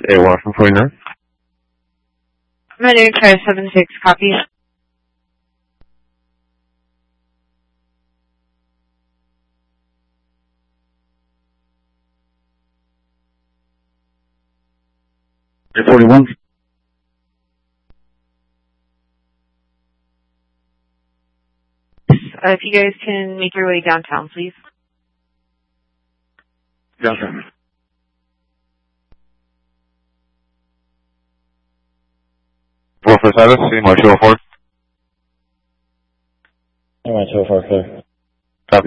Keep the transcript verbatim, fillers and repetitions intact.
A Washington forty-nine. My name is five seven six, copy. A forty-one. Uh, if you guys can make your way downtown, please. Downtown. Four for service, C M R two oh four. C M R two oh four, clear.